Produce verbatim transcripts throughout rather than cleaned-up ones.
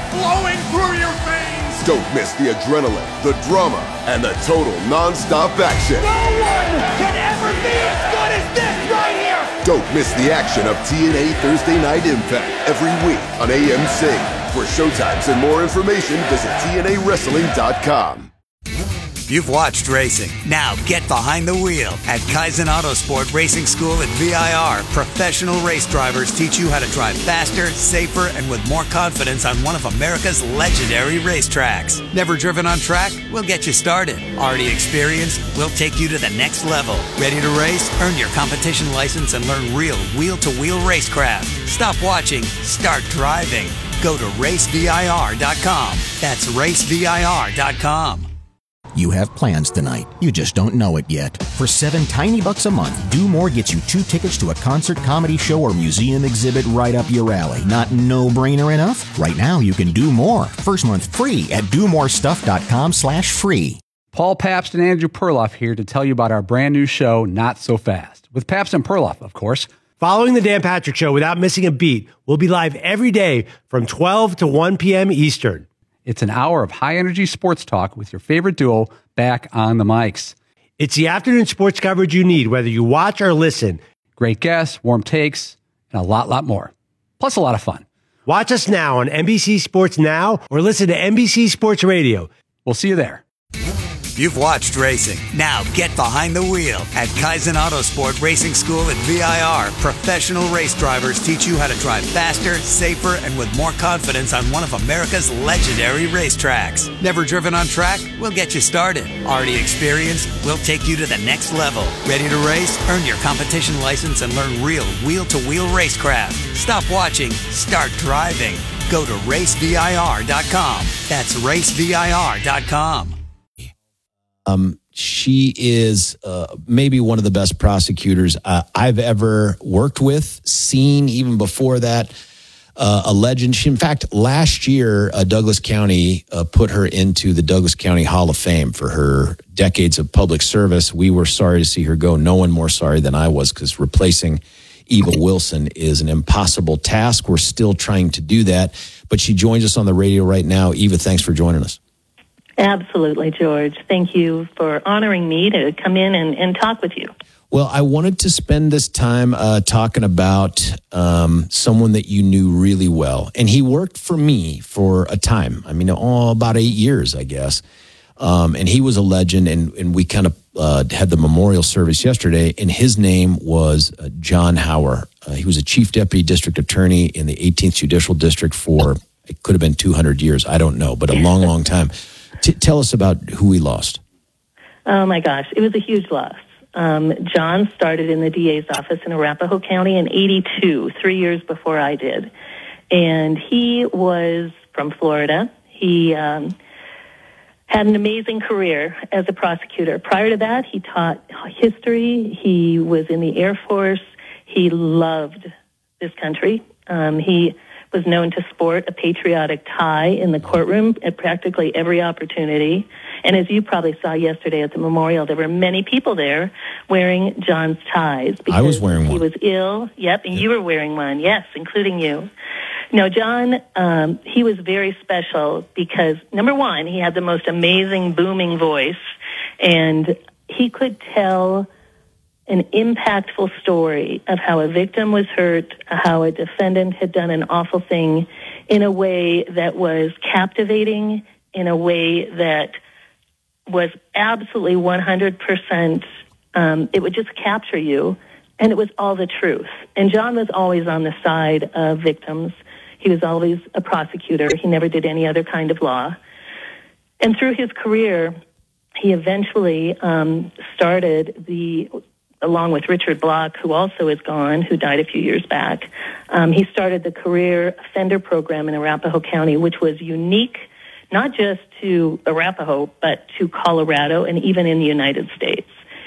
flowing through your veins. Don't miss the adrenaline, the drama, and the total non-stop action. No one can ever be as good as this right here. Don't miss the action of T N A Thursday Night Impact every week on A M C. For showtimes and more information, visit T N A wrestling dot com. You've watched racing. Now get behind the wheel. At Kaizen Autosport Racing School at V I R, professional race drivers teach you how to drive faster, safer, and with more confidence on one of America's legendary racetracks. Never driven on track? We'll get you started. Already experienced? We'll take you to the next level. Ready to race? Earn your competition license and learn real wheel-to-wheel racecraft. Stop watching. Start driving. Go to race V I R dot com. That's race V I R dot com. You have plans tonight. You just don't know it yet. For seven tiny bucks a month, Do More gets you two tickets to a concert, comedy show, or museum exhibit right up your alley. Not no-brainer enough? Right now, you can do more. First month free at do more stuff dot com slash free. Paul Pabst and Andrew Perloff here to tell you about our brand new show, Not So Fast. With Pabst and Perloff, of course. Following the Dan Patrick Show without missing a beat, we'll be live every day from twelve to one p.m. Eastern. It's an hour of high-energy sports talk with your favorite duo back on the mics. It's the afternoon sports coverage you need, whether you watch or listen. Great guests, warm takes, and a lot, lot more. Plus a lot of fun. Watch us now on N B C Sports Now or listen to N B C Sports Radio. We'll see you there. You've watched racing. Now get behind the wheel. At Kaizen Autosport Racing School at V I R, professional race drivers teach you how to drive faster, safer, and with more confidence on one of America's legendary racetracks. Never driven on track? We'll get you started. Already experienced? We'll take you to the next level. Ready to race? Earn your competition license and learn real wheel-to-wheel racecraft. Stop watching. Start driving. Go to race V I R dot com. That's race V I R dot com. Um, she is uh, maybe one of the best prosecutors uh, I've ever worked with, seen even before that. Uh, a legend. She, in fact, last year, uh, Douglas County uh, put her into the Douglas County Hall of Fame for her decades of public service. We were sorry to see her go. No one more sorry than I was, because replacing Eva Wilson is an impossible task. We're still trying to do that. But she joins us on the radio right now. Eva, thanks for joining us. Absolutely, George. Thank you for honoring me to come in and, and talk with you. Well, I wanted to spend this time uh, talking about um, someone that you knew really well. And he worked for me for a time. I mean, all about eight years, I guess. Um, and he was a legend, and, and we kind of uh, had the memorial service yesterday, and his name was uh, John Hauer. Uh, he was a chief deputy district attorney in the eighteenth Judicial District for, it could have been two hundred years, I don't know, but a long, long time. T- tell us about who we lost. Oh, my gosh. It was a huge loss. Um, John started in the D A's office in Arapahoe County in eighty-two, three years before I did. And he was from Florida. He um, had an amazing career as a prosecutor. Prior to that, he taught history. He was in the Air Force. He loved this country. Um, he was known to sport a patriotic tie in the courtroom at practically every opportunity. And as you probably saw yesterday at the memorial, there were many people there wearing John's ties. Because I was wearing one. He was ill. Yep, and yep. You were wearing one. Yes, including you. No, John, um, he was very special because, number one, he had the most amazing booming voice, and he could tell an impactful story of how a victim was hurt, how a defendant had done an awful thing in a way that was captivating, in a way that was absolutely one hundred percent, um, it would just capture you, and it was all the truth. And John was always on the side of victims. He was always a prosecutor. He never did any other kind of law. And through his career, he eventually um, started the... along with Richard Block, who also is gone, who died a few years back. Um, he started the Career Offender Program in Arapahoe County, which was unique, not just to Arapahoe, but to Colorado and even in the United States.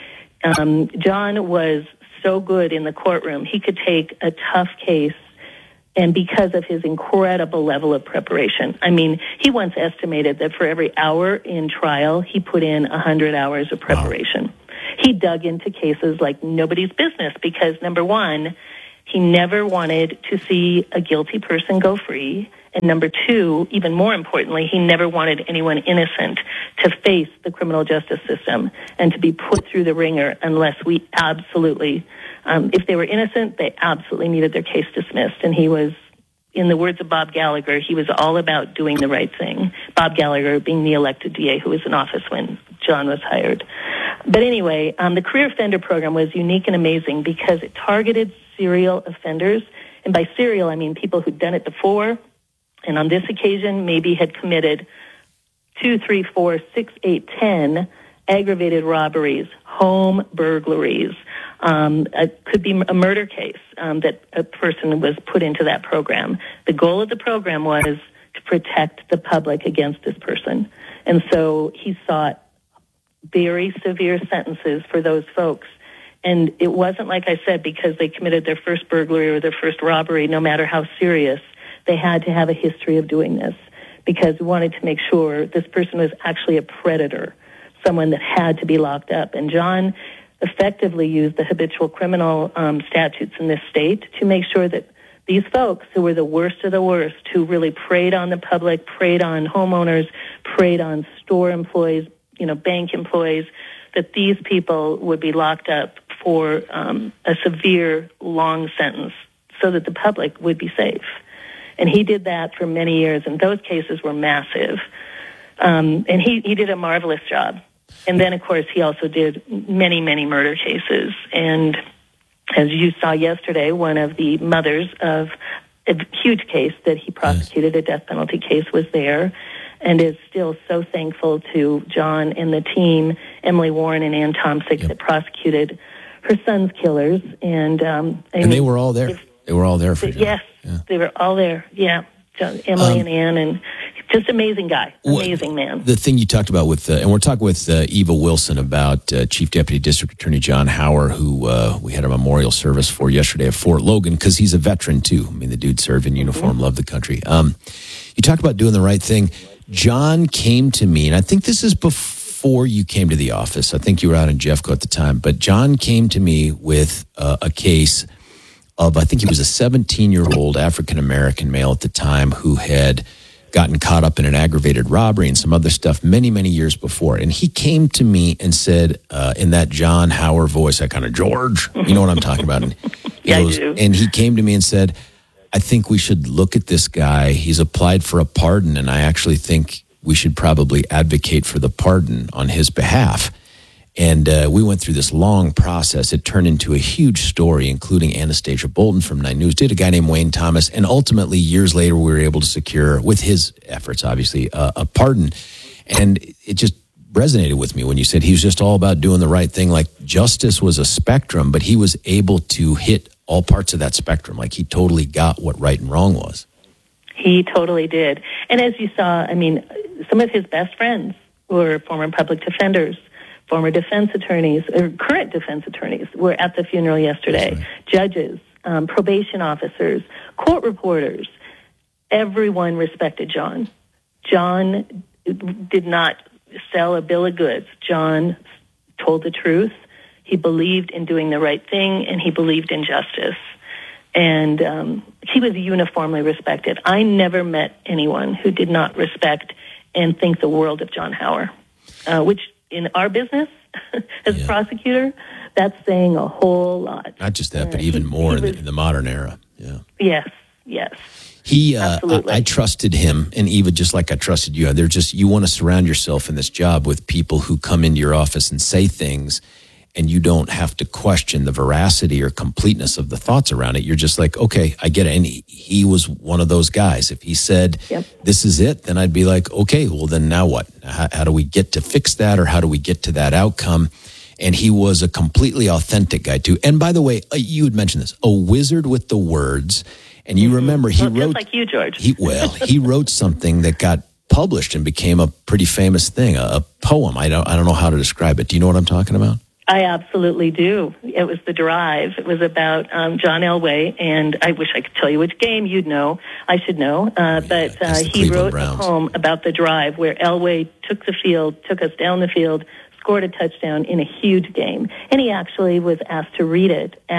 Um, John was so good in the courtroom. He could take a tough case, and because of his incredible level of preparation. I mean, he once estimated that for every hour in trial, he put in one hundred hours of preparation. Wow. He dug into cases like nobody's business because, number one, he never wanted to see a guilty person go free, And number two, even more importantly, he never wanted anyone innocent to face the criminal justice system and to be put through the ringer unless we absolutely, um, if they were innocent, they absolutely needed their case dismissed. And he was, in the words of Bob Gallagher, he was all about doing the right thing. Bob Gallagher being the elected D A who was in office when John was hired. But anyway, um, the career offender program was unique and amazing because it targeted serial offenders. And by serial, I mean people who'd done it before, and on this occasion maybe had committed two, three, four, six, eight, ten aggravated robberies, home burglaries. Um, it could be a murder case um, that a person was put into that program. The goal of the program was to protect the public against this person. And so he sought very severe sentences for those folks. And it wasn't, like I said, because they committed their first burglary or their first robbery, no matter how serious, they had to have a history of doing this because we wanted to make sure this person was actually a predator, someone that had to be locked up. And John effectively used the habitual criminal um, statutes in this state to make sure that these folks who were the worst of the worst, who really preyed on the public, preyed on homeowners, preyed on store employees, you know, bank employees, that these people would be locked up for um, a severe, long sentence so that the public would be safe. And he did that for many years, and those cases were massive. Um, and he, he did a marvelous job. And then, of course, he also did many, many murder cases. And as you saw yesterday, one of the mothers of a huge case that he prosecuted, a death penalty case, was there and is still so thankful to John and the team, Emily Warren and Ann Tomsick, yep. that prosecuted her son's killers. And um, and they were all there. If, they were all there for John. Yes, yeah. They were all there. Yeah, John, Emily um, and Ann, and just amazing guy, amazing man. The thing you talked about with, uh, and we're talking with uh, Eva Wilson about uh, Chief Deputy District Attorney John Hauer, who uh, we had a memorial service for yesterday at Fort Logan, because he's a veteran too. I mean, the dude served in uniform, mm-hmm. loved the country. Um, you talk about doing the right thing. John came to me, and I think this is before you came to the office. I think you were out in Jeffco at the time, but John came to me with uh, a case of, I think he was a seventeen-year-old African-American male at the time who had gotten caught up in an aggravated robbery and some other stuff many, many years before. And he came to me and said, uh, in that John Hauer voice, that kind of, George, you know what I'm talking about? And he yeah, goes, I do. And he came to me and said, I think we should look at this guy. He's applied for a pardon, and I actually think we should probably advocate for the pardon on his behalf. And uh, we went through this long process. It turned into a huge story, including Anastasia Bolton from Nine News, did a guy named Wayne Thomas, and ultimately, years later, we were able to secure, with his efforts, obviously, uh, a pardon. And it just resonated with me when you said he was just all about doing the right thing. Like, justice was a spectrum, but he was able to hit all parts of that spectrum. Like, he totally got what right and wrong was. He totally did. And as you saw, I mean, some of his best friends were former public defenders, former defense attorneys, or current defense attorneys were at the funeral yesterday. Right. Judges, um, probation officers, court reporters. Everyone respected John. John did not sell a bill of goods. John told the truth. He believed in doing the right thing, and he believed in justice. And um, he was uniformly respected. I never met anyone who did not respect and think the world of John Hauer, uh, which in our business as yeah. a prosecutor, that's saying a whole lot. Not just that, uh, but even he, more he was, in, the, in the modern era. Yeah. Yes, yes. He, uh, I, I trusted him, and Eva, just like I trusted you. They're just, you want to surround yourself in this job with people who come into your office and say things, and you don't have to question the veracity or completeness of the thoughts around it. You're just like, okay, I get it. And he, he was one of those guys. If he said, yep. this is it, then I'd be like, okay, well, then now what? How, how do we get to fix that, or how do we get to that outcome? And he was a completely authentic guy, too. And by the way, you had mentioned this, a wizard with the words. And you mm-hmm. remember he well, wrote... Just like you, George. he, well, he wrote something that got published and became a pretty famous thing, a, a poem. I don't, I don't know how to describe it. Do you know what I'm talking about? I absolutely do. It was The Drive. It was about um, John Elway, and I wish I could tell you which game. You'd know. I should know. Uh, yeah, but uh, he Cleveland wrote Browns. a poem about The Drive, where Elway took the field, took us down the field, scored a touchdown in a huge game. And he actually was asked to read it at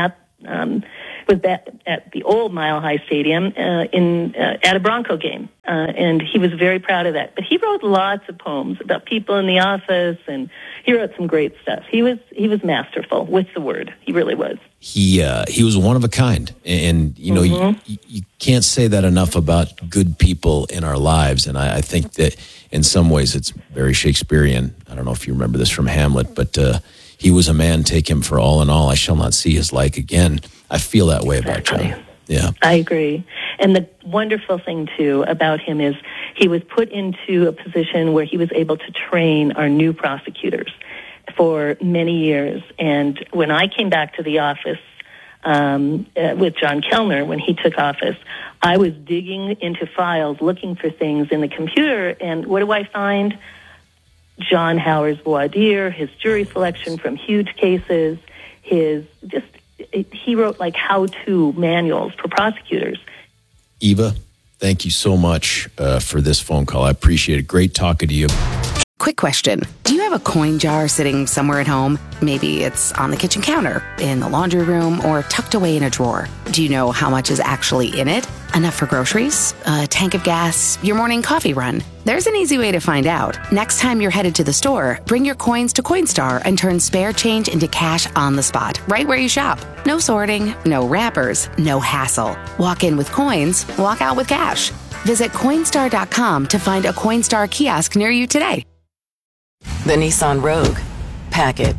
um, was that at the old Mile High Stadium uh, in uh, at a Bronco game, uh, and he was very proud of that. But he wrote lots of poems about people in the office, and he wrote some great stuff. He was he was masterful with the word. He really was. He uh, he was one of a kind, and you know Mm-hmm. you, you can't say that enough about good people in our lives. And I, I think that in some ways it's very Shakespearean. I don't know if you remember this from Hamlet, but uh, he was a man. Take him for all in all. I shall not see his like again. I feel that way about Exactly. John. Yeah, I agree. And the wonderful thing, too, about him is he was put into a position where he was able to train our new prosecutors for many years. And when I came back to the office um, uh, with John Kellner, when he took office, I was digging into files, looking for things in the computer. And what do I find? John Howard's voir dire, his jury selection from huge cases, his just... he wrote like how-to manuals for prosecutors. Eva, thank you so much uh, for this phone call. I appreciate it. Great talking to you. Quick question. Do you have a coin jar sitting somewhere at home? Maybe it's on the kitchen counter, in the laundry room, or tucked away in a drawer. Do you know how much is actually in it? Enough for groceries? A tank of gas? Your morning coffee run? There's an easy way to find out. Next time you're headed to the store, bring your coins to Coinstar and turn spare change into cash on the spot, right where you shop. No sorting, no wrappers, no hassle. Walk in with coins, walk out with cash. Visit Coinstar dot com to find a Coinstar kiosk near you today. The Nissan Rogue. Pack it.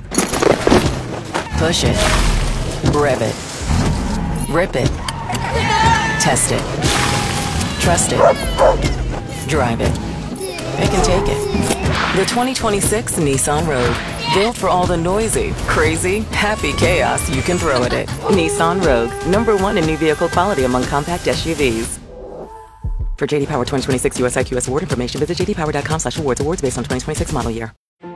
Push it. Rev it. Rip it. Test it. Trust it. Drive it. Pick and take it. The twenty twenty-six Nissan Rogue. Built for all the noisy, crazy, happy chaos you can throw at it. Nissan Rogue. Number one in new vehicle quality among compact S U Vs. For J D Power twenty twenty-six U S I Q S award information, visit j d power dot com slash awards. Awards based on twenty twenty-six model year.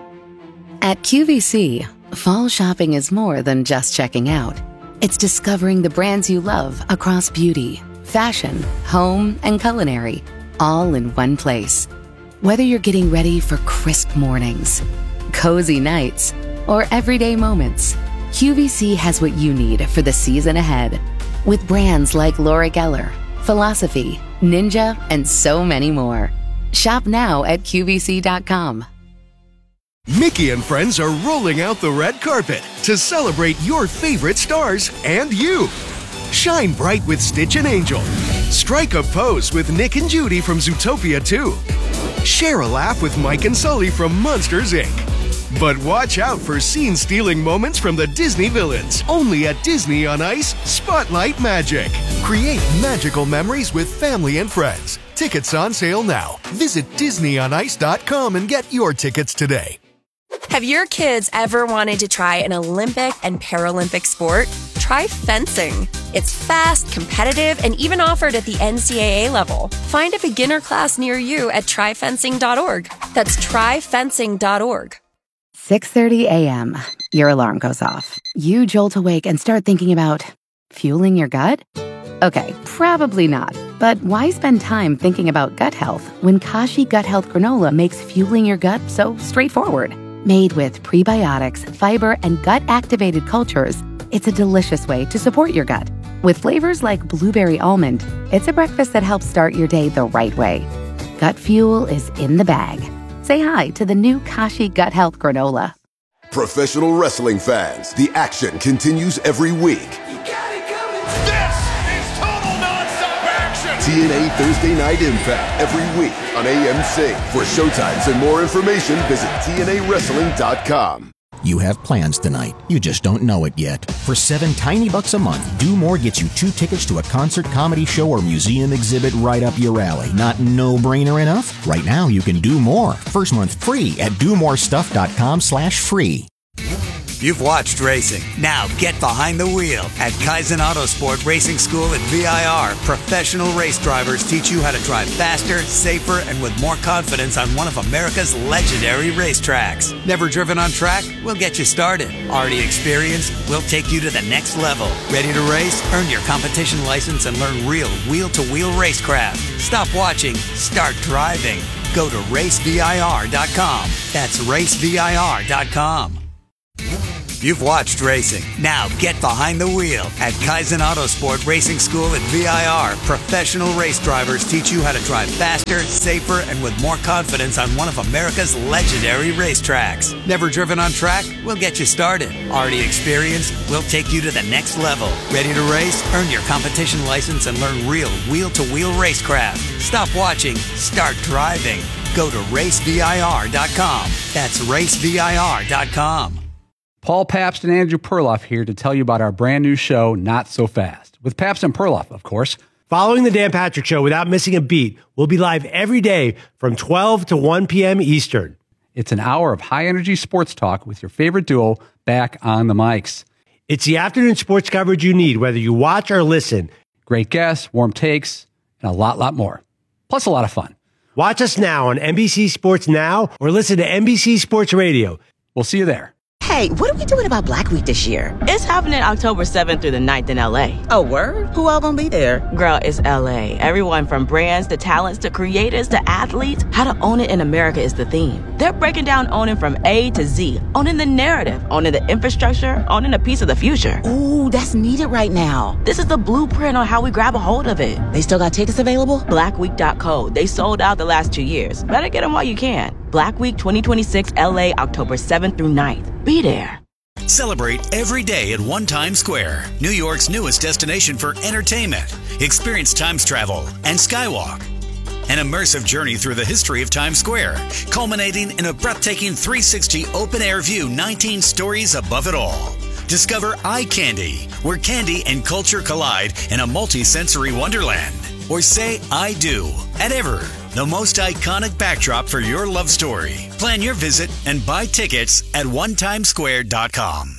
At Q V C, fall shopping is more than just checking out. It's discovering the brands you love across beauty, fashion, home, and culinary, all in one place. Whether you're getting ready for crisp mornings, cozy nights, or everyday moments, Q V C has what you need for the season ahead. With brands like Laura Geller, Philosophy, Ninja, and so many more. Shop now at Q V C dot com. Mickey and friends are rolling out the red carpet to celebrate your favorite stars and you. Shine bright with Stitch and Angel. Strike a pose with Nick and Judy from Zootopia two. Share a laugh with Mike and Sully from Monsters, Incorporated. But watch out for scene-stealing moments from the Disney villains. Only at Disney on Ice, Spotlight Magic. Create magical memories with family and friends. Tickets on sale now. Visit disney on ice dot com and get your tickets today. Have your kids ever wanted to try an Olympic and Paralympic sport? Try fencing. It's fast, competitive, and even offered at the N C double A level. Find a beginner class near you at try fencing dot org. That's try fencing dot org. six thirty a.m. Your alarm goes off. You jolt awake and start thinking about fueling your gut? Okay, probably not. But why spend time thinking about gut health when Kashi Gut Health Granola makes fueling your gut so straightforward? Made with prebiotics, fiber, and gut-activated cultures, it's a delicious way to support your gut. With flavors like blueberry almond, it's a breakfast that helps start your day the right way. Gut fuel is in the bag. Say hi to the new Kashi Gut Health Granola. Professional wrestling fans, the action continues every week. T N A Thursday Night Impact every week on A M C. For showtimes and more information, visit T N A wrestling dot com. You have plans tonight. You just don't know it yet. For seven tiny bucks a month, Do More gets you two tickets to a concert, comedy show, or museum exhibit right up your alley. Not no-brainer enough? Right now, you can do more. First month free at do more stuff dot com slash free. You've watched racing. Now get behind the wheel. At Kaizen Autosport Racing School at V I R, professional race drivers teach you how to drive faster, safer, and with more confidence on one of America's legendary racetracks. Never driven on track? We'll get you started. Already experienced? We'll take you to the next level. Ready to race? Earn your competition license and learn real wheel-to-wheel racecraft. Stop watching. Start driving. Go to race V I R dot com. That's race V I R dot com. You've watched racing. Now get behind the wheel. At Kaizen Autosport Racing School at V I R, professional race drivers teach you how to drive faster, safer, and with more confidence on one of America's legendary racetracks. Never driven on track? We'll get you started. Already experienced? We'll take you to the next level. Ready to race? Earn your competition license and learn real wheel-to-wheel racecraft. Stop watching. Start driving. Go to race V I R dot com. That's race V I R dot com. Paul Pabst and Andrew Perloff here to tell you about our brand new show, Not So Fast, with Pabst and Perloff, of course. Following the Dan Patrick Show without missing a beat, we'll be live every day from twelve to one p.m. Eastern. It's an hour of high-energy sports talk with your favorite duo back on the mics. It's the afternoon sports coverage you need, whether you watch or listen. Great guests, warm takes, and a lot, lot more. Plus a lot of fun. Watch us now on N B C Sports Now or listen to N B C Sports Radio. We'll see you there. Hey, what are we doing about Black Week this year? It's happening October seventh through the ninth in L A. Oh, word? Who all gonna be there? Girl, it's L A. Everyone from brands to talents to creators to athletes. How to own it in America is the theme. They're breaking down owning from A to Z. Owning the narrative, owning the infrastructure, owning a piece of the future. Ooh, that's needed right now. This is the blueprint on how we grab a hold of it. They still got tickets available? black week dot co. They sold out the last two years. Better get them while you can. Black Week twenty twenty-six L A, October seventh through ninth. Be there. Celebrate every day at One Times Square, New York's newest destination for entertainment. Experience Times Travel and Skywalk. An immersive journey through the history of Times Square, culminating in a breathtaking three sixty open-air view, nineteen stories above it all. Discover Eye Candy, where candy and culture collide in a multi-sensory wonderland. Or say I do at Ever, the most iconic backdrop for your love story. Plan your visit and buy tickets at one times square dot com.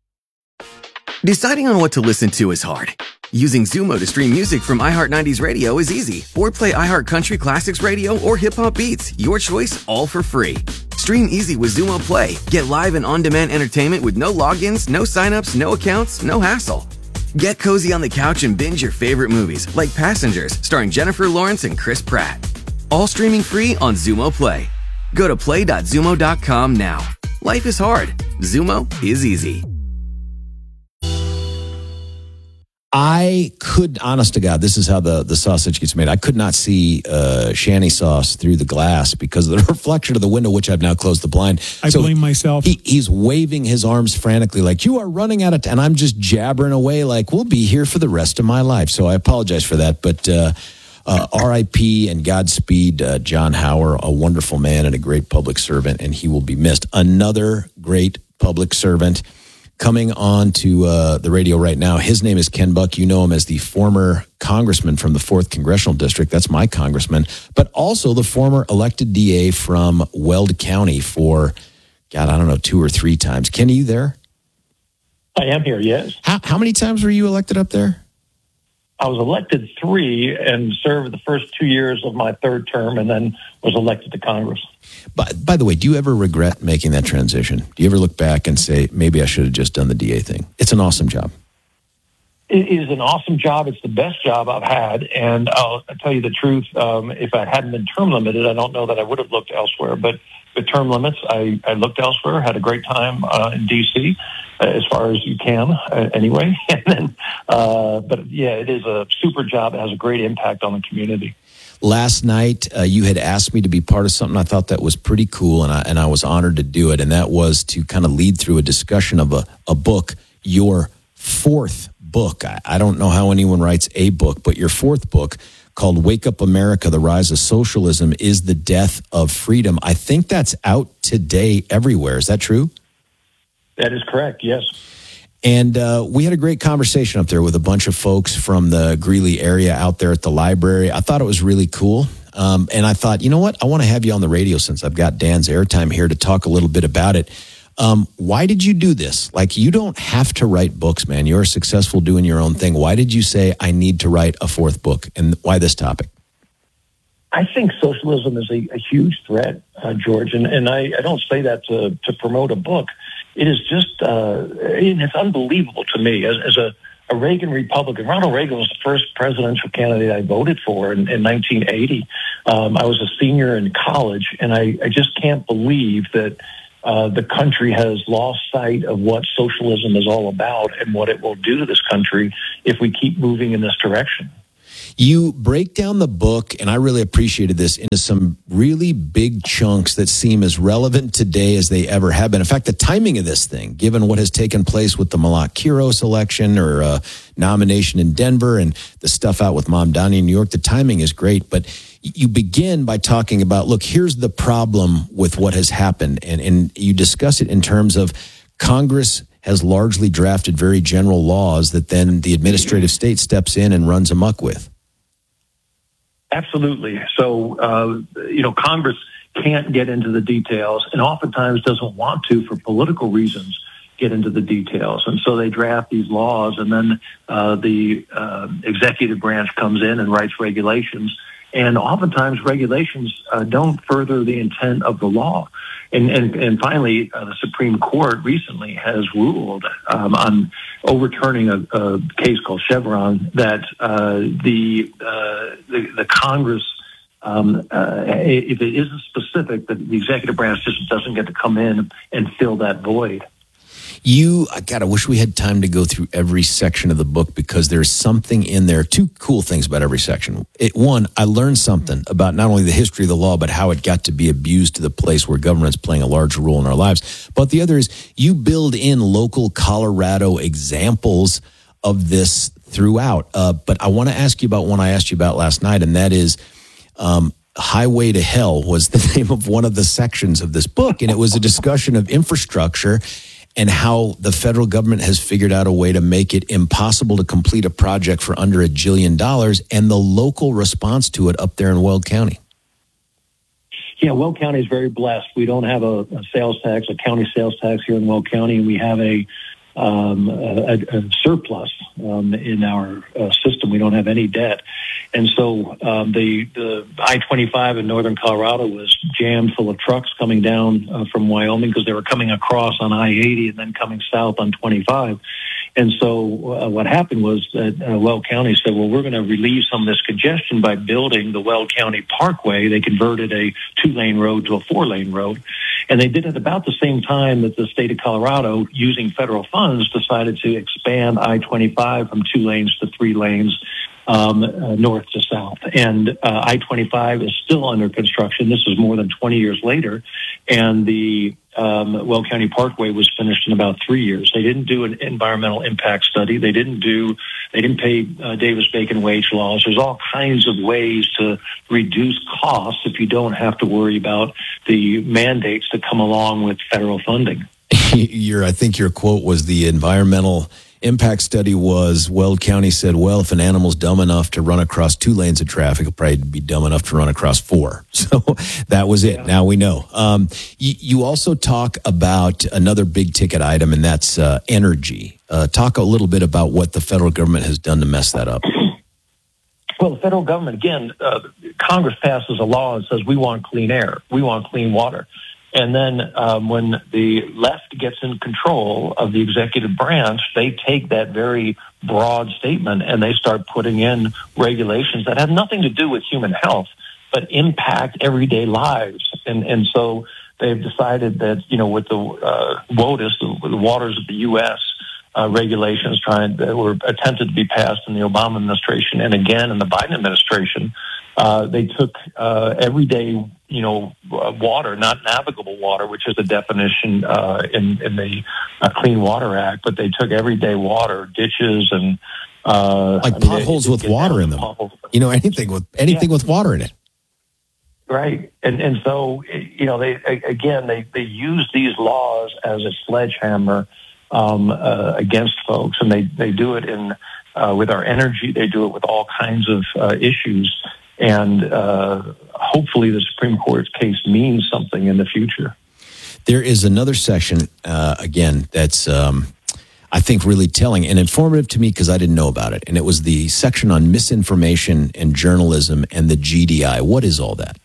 Deciding on what to listen to is hard. Using Zumo to stream music from iHeart nineties Radio is easy. Or play iHeart Country Classics Radio or Hip Hop Beats. Your choice, all for free. Stream easy with Zumo Play. Get live and on-demand entertainment with no logins, no signups, no accounts, no hassle. Get cozy on the couch and binge your favorite movies, like Passengers, starring Jennifer Lawrence and Chris Pratt. All streaming free on Zumo Play. Go to play dot zumo dot com now. Life is hard. Zumo is easy. I could, honest to God, this is how the, the sausage gets made. I could not see uh, shanty sauce through the glass because of the reflection of the window, which I've now closed the blind. I so blame myself. He, he's waving his arms frantically like, you are running out of time. And I'm just jabbering away like, we'll be here for the rest of my life. So I apologize for that. But uh, uh, R I P and Godspeed, uh, John Hauer, a wonderful man and a great public servant, and he will be missed. Another great public servant coming on to uh, the radio right now. His name is Ken Buck. You know him as the former congressman from the fourth Congressional District. That's my congressman. But also the former elected D A from Weld County for, God, I don't know, two or three times. Ken, are you there? I am here, yes. How, how many times were you elected up there? I was elected three and served the first two years of my third term and then was elected to Congress. By, by the way, do you ever regret making that transition? Do you ever look back and say, maybe I should have just done the D A thing? It's an awesome job. It is an awesome job. It's the best job I've had. And I'll, I'll tell you the truth, um, if I hadn't been term limited, I don't know that I would have looked elsewhere. But with term limits, I, I looked elsewhere, had a great time uh, in D C, uh, as far as you can uh, anyway. and then, uh, but yeah, it is a super job. It has a great impact on the community. Last night, uh, you had asked me to be part of something I thought that was pretty cool, and I, and I was honored to do it, and that was to kind of lead through a discussion of a, a book, your fourth book. I, I don't know how anyone writes a book, but your fourth book called Wake Up America, The Rise of Socialism is the Death of Freedom. I think that's out today everywhere. Is that true? That is correct, yes. And uh, we had a great conversation up there with a bunch of folks from the Greeley area out there at the library. I thought it was really cool. Um, and I thought, you know what? I want to have you on the radio since I've got Dan's airtime here to talk a little bit about it. Um, why did you do this? Like, you don't have to write books, man. You're successful doing your own thing. Why did you say, I need to write a fourth book? And why this topic? I think socialism is a, a huge threat, uh, George. And, and I, I don't say that to, to promote a book. It is just, uh, it's unbelievable to me as, as a, a Reagan Republican. Ronald Reagan was the first presidential candidate I voted for in, in nineteen eighty. Um, I was a senior in college, and I, I just can't believe that uh, the country has lost sight of what socialism is all about and what it will do to this country if we keep moving in this direction. You break down the book, and I really appreciated this, into some really big chunks that seem as relevant today as they ever have been. In fact, the timing of this thing, given what has taken place with the Malak Qiros election or uh, nomination in Denver and the stuff out with Mamdani in New York, the timing is great. But you begin by talking about, look, here's the problem with what has happened. And, and you discuss it in terms of Congress has largely drafted very general laws that then the administrative state steps in and runs amok with. Absolutely. So, uh, you know, Congress can't get into the details and oftentimes doesn't want to, for political reasons, get into the details. And so they draft these laws, and then uh, the uh, executive branch comes in and writes regulations. And oftentimes regulations uh, don't further the intent of the law. And, and, and finally, uh, the Supreme Court recently has ruled um, on overturning a, a case called Chevron that uh, the, uh, the the Congress, um, uh, if it isn't specific, that the executive branch just doesn't get to come in and fill that void. You, God, I wish we had time to go through every section of the book because there's something in there. Two cool things about every section. It, one, I learned something about not only the history of the law, but how it got to be abused to the place where government's playing a large role in our lives. But the other is you build in local Colorado examples of this throughout. Uh, but I want to ask you about one I asked you about last night, and that is um, Highway to Hell was the name of one of the sections of this book. And it was a discussion of infrastructure and how the federal government has figured out a way to make it impossible to complete a project for under a jillion dollars, and the local response to it up there in Weld County. Yeah, Weld County is very blessed. We don't have a, a sales tax, a county sales tax here in Weld County, and we have a um, a, a surplus um, in our uh, system. We don't have any debt. And so um, the, the I twenty-five in northern Colorado was jammed full of trucks coming down uh, from Wyoming because they were coming across on I eighty and then coming south on twenty-five. And so uh, what happened was that uh, Weld County said, well, we're going to relieve some of this congestion by building the Weld County Parkway. They converted a two-lane road to a four-lane road. And they did it about the same time that the state of Colorado, using federal funds, decided to expand I twenty-five from two lanes to three lanes um, uh, north to south. And uh, I twenty-five is still under construction. This is more than twenty years later. And the um, Weld County Parkway was finished in about three years. They didn't do an environmental impact study. They didn't do, they didn't pay uh, Davis-Bacon wage laws. There's all kinds of ways to reduce costs if you don't have to worry about the mandates that come along with federal funding. Your, I think your quote was the environmental impact study was Weld County said, well, if an animal's dumb enough to run across two lanes of traffic, it'll probably be dumb enough to run across four. So that was it. Yeah. Now we know. Um, you, you also talk about another big ticket item, and that's uh, energy. Uh, talk a little bit about what the federal government has done to mess that up. Well, the federal government, again, uh, Congress passes a law and says we want clean air, we want clean water. And then um, when the left gets in control of the executive branch, they take that very broad statement and they start putting in regulations that have nothing to do with human health, but impact everyday lives. And and so they've decided that, you know, with the uh, WOTUS, the, the Waters of the U S uh, regulations trying that were attempted to be passed in the Obama administration and again in the Biden administration, uh, they took uh, everyday you know, uh, water, not navigable water, which is the definition uh, in, in the uh, Clean Water Act, but they took everyday water, ditches, and uh, like potholes I mean, with water in them. Potholes. You know, anything with anything yeah. with water in it. Right, and and so you know, they again they they use these laws as a sledgehammer um, uh, against folks, and they they do it in uh, with our energy. They do it with all kinds of uh, issues. And uh, hopefully the Supreme Court's case means something in the future. There is another section, uh, again, that's, um, I think, really telling and informative to me because I didn't know about it. And it was the section on misinformation and journalism and the G D I. What is all that?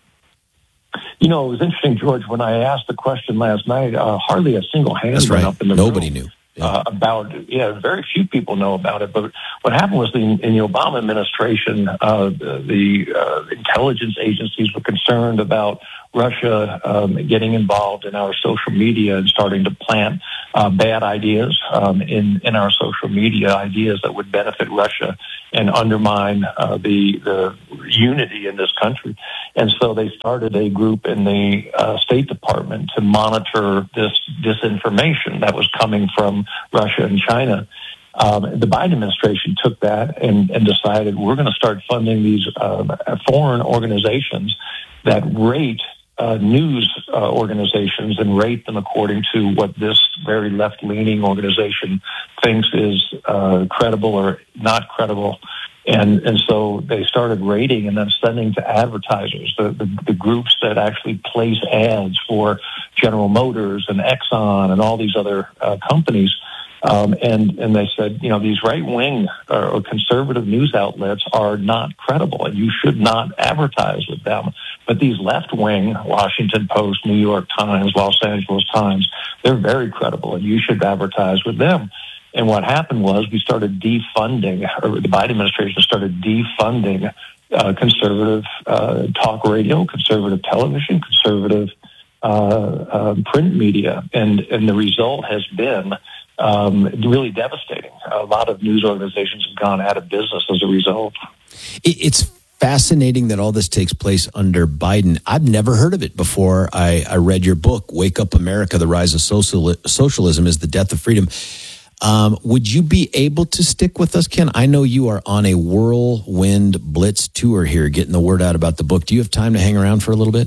You know, it was interesting, George, when I asked the question last night, uh, hardly a single hand That's went right. up in the Nobody room. knew. Yeah. Uh, about, yeah, very few people know about it. But what happened was the, in the Obama administration, uh, the, the uh, intelligence agencies were concerned about Russia um, getting involved in our social media and starting to plant uh, bad ideas um, in, in our social media, ideas that would benefit Russia and undermine uh, the, the unity in this country. And so they started a group in the uh, State Department to monitor this disinformation that was coming from Russia and China. Um, the Biden administration took that and, and decided we're going to start funding these uh, foreign organizations that rate uh, news uh, organizations and rate them according to what this very left-leaning organization thinks is uh, credible or not credible. And and so they started rating and then sending to advertisers, the, the, the groups that actually place ads for General Motors and Exxon and all these other uh, companies. Um, and, and they said, you know, these right-wing or, or conservative news outlets are not credible, and you should not advertise with them. But these left-wing, Washington Post, New York Times, Los Angeles Times, they're very credible, and you should advertise with them. And what happened was we started defunding, or the Biden administration started defunding uh, conservative uh, talk radio, conservative television, conservative uh, uh, print media. And, and the result has been Um, really devastating. A lot of news organizations have gone out of business as a result. It's fascinating that all this takes place under Biden. I've never heard of it before I, I read your book, Wake Up America, The Rise of Social, Socialism is the Death of Freedom. Um, would you be able to stick with us, Ken? I know you are on a whirlwind blitz tour here, getting the word out about the book. Do you have time to hang around for a little bit?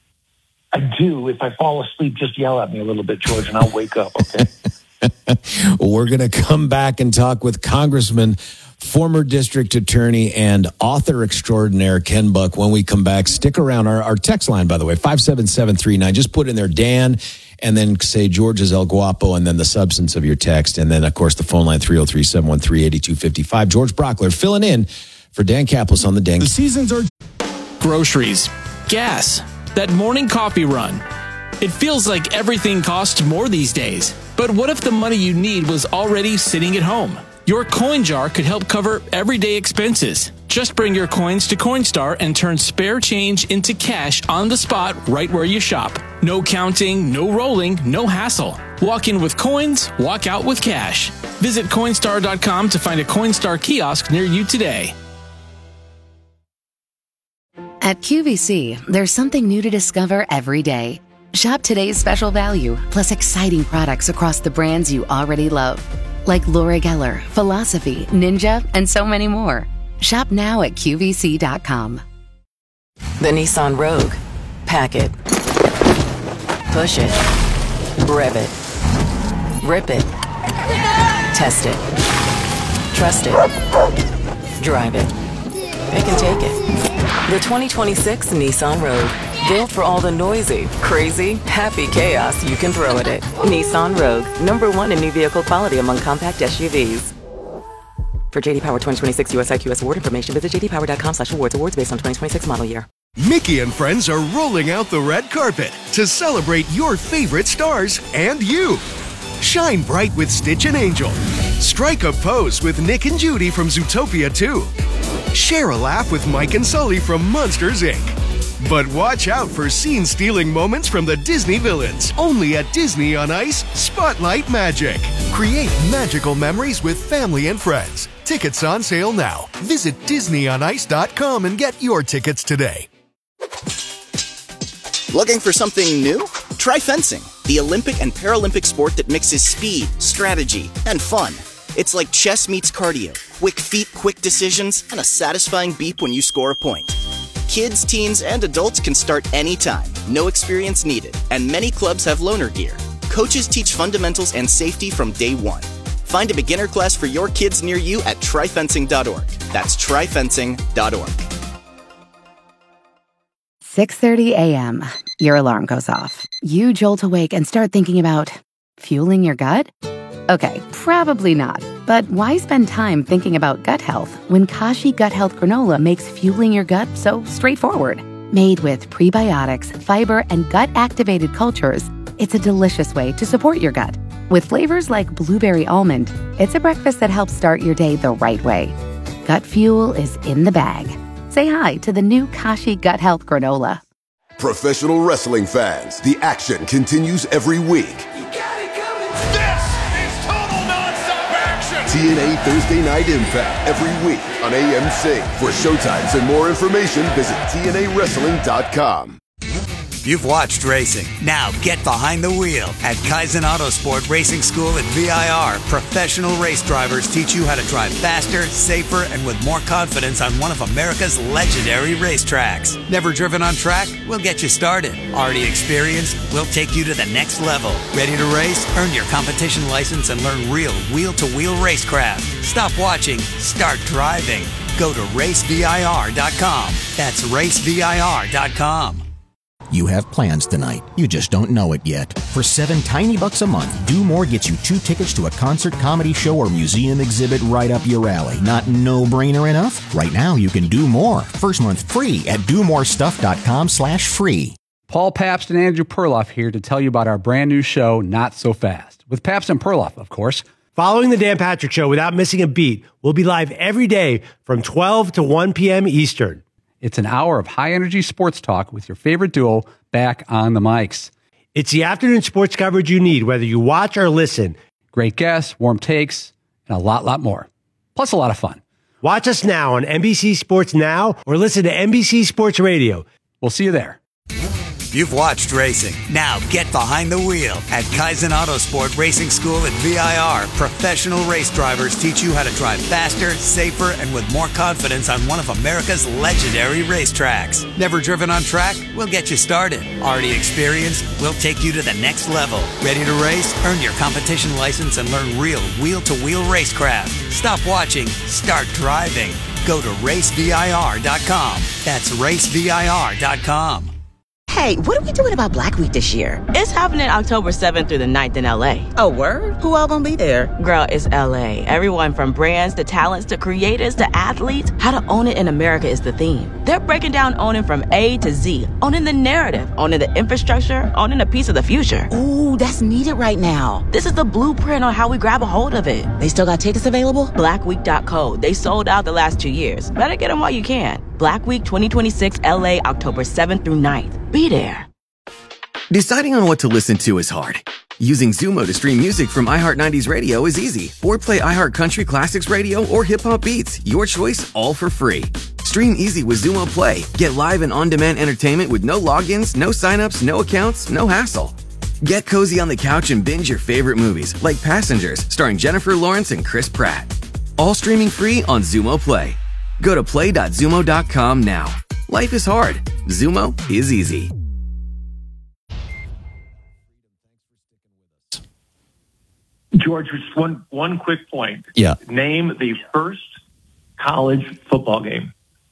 I do. If I fall asleep, just yell at me a little bit, George, and I'll wake up, okay? Well, we're going to come back and talk with Congressman, former district attorney, and author extraordinaire Ken Buck when we come back. Stick around. Our, our text line, by the way, five seven seven three nine. Just put in there Dan and then say George is El Guapo and then the substance of your text. And then, of course, the phone line three oh three, seven one three, eight two five five. George Brockler filling in for Dan Kaplis on the Dan. The seasons are groceries, gas, that morning coffee run. It feels like everything costs more these days. But what if the money you need was already sitting at home? Your coin jar could help cover everyday expenses. Just bring your coins to Coinstar and turn spare change into cash on the spot right where you shop. No counting, no rolling, no hassle. Walk in with coins, walk out with cash. Visit Coinstar dot com to find a Coinstar kiosk near you today. At Q V C, there's something new to discover every day. Shop today's special value, plus exciting products across the brands you already love, like Laura Geller, Philosophy, Ninja, and so many more. Shop now at Q V C dot com. The Nissan Rogue. Pack it. Push it. Rev it. Rip it. Test it. Trust it. Drive it. Pick and take it. The twenty twenty-six Nissan Rogue. Built for all the noisy, crazy, happy chaos you can throw at it. Nissan Rogue. Number one in new vehicle quality among compact S U Vs. For J D Power twenty twenty-six U S I Q S award information, visit j d power dot com slash awards. Awards based on twenty twenty-six model year. Mickey and friends are rolling out the red carpet to celebrate your favorite stars and you. Shine bright with Stitch and Angel. Strike a pose with Nick and Judy from Zootopia two. Share a laugh with Mike and Sully from Monsters, Incorporated. But watch out for scene-stealing moments from the Disney villains. Only at Disney on Ice, Spotlight Magic. Create magical memories with family and friends. Tickets on sale now. Visit disney on ice dot com and get your tickets today. Looking for something new? Try fencing, the Olympic and Paralympic sport that mixes speed, strategy, and fun. It's like chess meets cardio. Quick feet, quick decisions, and a satisfying beep when you score a point. Kids, teens, and adults can start anytime. No experience needed. And many clubs have loaner gear. Coaches teach fundamentals and safety from day one. Find a beginner class for your kids near you at try fencing dot org. That's try fencing dot org. six thirty a.m. Your alarm goes off. You jolt awake and start thinking about fueling your gut? Okay, probably not. But why spend time thinking about gut health when Kashi Gut Health Granola makes fueling your gut so straightforward? Made with prebiotics, fiber, and gut-activated cultures, it's a delicious way to support your gut. With flavors like blueberry almond, it's a breakfast that helps start your day the right way. Gut fuel is in the bag. Say hi to the new Kashi Gut Health Granola. Professional wrestling fans, the action continues every week. This is total nonstop action. T N A Thursday Night Impact every week on A M C. For showtimes and more information, visit T N A wrestling dot com. You've watched racing. Now get behind the wheel. At Kaizen Autosport Racing School at V I R, professional race drivers teach you how to drive faster, safer, and with more confidence on one of America's legendary racetracks. Never driven on track? We'll get you started. Already experienced? We'll take you to the next level. Ready to race? Earn your competition license and learn real wheel-to-wheel racecraft. Stop watching. Start driving. Go to race V I R dot com. That's race V I R dot com. You have plans tonight. You just don't know it yet. For seven tiny bucks a month, Do More gets you two tickets to a concert, comedy show, or museum exhibit right up your alley. Not no-brainer enough? Right now, you can do more. First month free at do more stuff dot com slash free. Paul Pabst and Andrew Perloff here to tell you about our brand new show, Not So Fast, with Pabst and Perloff, of course. Following the Dan Patrick Show without missing a beat, we'll be live every day from twelve to one p.m. Eastern. It's an hour of high-energy sports talk with your favorite duo back on the mics. It's the afternoon sports coverage you need, whether you watch or listen. Great guests, warm takes, and a lot, lot more. Plus a lot of fun. Watch us now on N B C Sports Now or listen to N B C Sports Radio. We'll see you there. You've watched racing. Now get behind the wheel. At Kaizen Autosport Racing School at V I R, professional race drivers teach you how to drive faster, safer, and with more confidence on one of America's legendary racetracks. Never driven on track? We'll get you started. Already experienced? We'll take you to the next level. Ready to race? Earn your competition license and learn real wheel-to-wheel racecraft. Stop watching. Start driving. Go to race V I R dot com. That's race V I R dot com. Hey, what are we doing about Black Week this year? It's happening October seventh through the ninth in L A. Oh, word? Who all gonna be there? Girl, it's L A. Everyone from brands to talents to creators to athletes. How to own it in America is the theme. They're breaking down owning from A to Z. Owning the narrative, owning the infrastructure, owning a piece of the future. Ooh, that's needed right now. This is the blueprint on how we grab a hold of it. They still got tickets available? black week dot co. They sold out the last two years. Better get them while you can. Black Week twenty twenty-six L A, October seventh through ninth. Be there. Deciding on what to listen to is hard. Using Zumo to stream music from iHeart nineties Radio is easy. Or play iHeart Country Classics Radio or Hip Hop Beats. Your choice, all for free. Stream easy with Zumo Play. Get live and on-demand entertainment with no logins, no signups, no accounts, no hassle. Get cozy on the couch and binge your favorite movies, like Passengers, starring Jennifer Lawrence and Chris Pratt. All streaming free on Zumo Play. Go to play dot zumo dot com now. Life is hard. Zumo is easy. George, just one one quick point. Yeah. Name the first college football game.